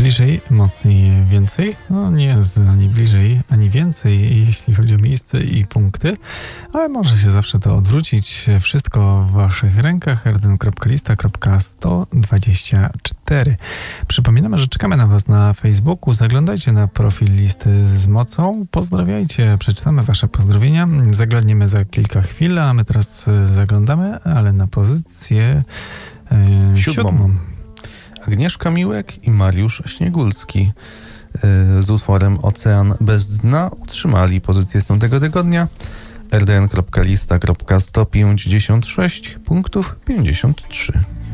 bliżej, mocniej, więcej. No nie jest ani bliżej, ani więcej, jeśli chodzi o miejsce i punkty, ale może się zawsze to odwrócić. Wszystko w waszych rękach. rdn.lista.124. Przypominamy, że czekamy na was na Facebooku. Zaglądajcie na profil Listy z Mocą. Pozdrawiajcie, przeczytamy wasze pozdrowienia. Zaglądniemy za kilka chwil, a my teraz zaglądamy, ale na pozycję siódmą. Agnieszka Miłek i Mariusz Śniegulski z utworem Ocean bez dna utrzymali pozycję z tamtego tygodnia. rdn.lista.156 punktów 53.